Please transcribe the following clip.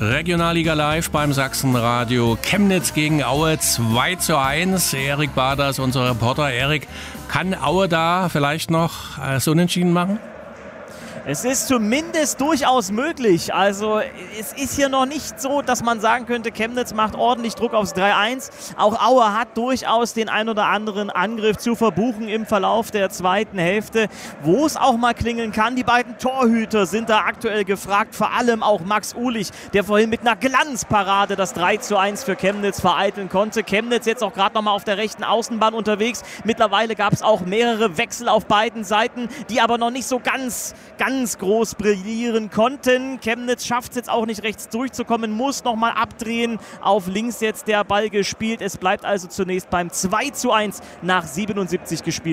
Regionalliga Live beim Sachsenradio. Chemnitz gegen Aue 2:1. Erik Bader ist unser Reporter. Erik, kann Aue da vielleicht noch das Unentschieden machen? Es ist zumindest durchaus möglich. Also es ist hier noch nicht so, dass man sagen könnte, Chemnitz macht ordentlich Druck aufs 3:1. Auch Aue hat durchaus den ein oder anderen Angriff zu verbuchen im Verlauf der zweiten Hälfte, wo es auch mal klingeln kann. Die beiden Torhüter sind da aktuell gefragt, vor allem auch Max Uhlich, der vorhin mit einer Glanzparade das 3:1 für Chemnitz vereiteln konnte. Chemnitz jetzt auch gerade nochmal auf der rechten Außenbahn unterwegs. Mittlerweile gab es auch mehrere Wechsel auf beiden Seiten, die aber noch nicht so ganz groß brillieren konnten. Chemnitz schafft es jetzt auch nicht rechts durchzukommen, muss nochmal abdrehen. Auf links jetzt der Ball gespielt. Es bleibt also zunächst beim 2:1 nach 77 gespielt.